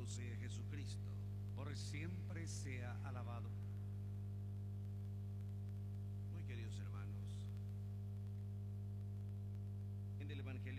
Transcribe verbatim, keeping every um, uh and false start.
Alabado sea Jesucristo, por siempre sea alabado. Muy queridos hermanos, en el Evangelio